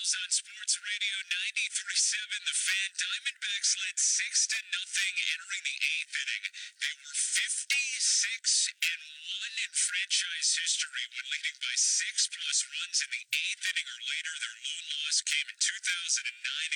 Cubs on Sports Radio 93.7. The Fan. Diamondbacks led 6-0 entering the eighth inning. They were 56-1 in franchise history when leading by 6+ runs in the eighth inning or later. Their lone loss came in 2009